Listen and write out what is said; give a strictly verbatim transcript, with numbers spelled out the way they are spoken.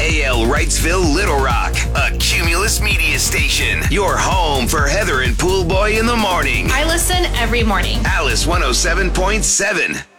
A L Wrightsville, Little Rock, a Cumulus media station. Your home for Heather and Pool Boy in the morning. I listen every morning. Alice one oh seven point seven.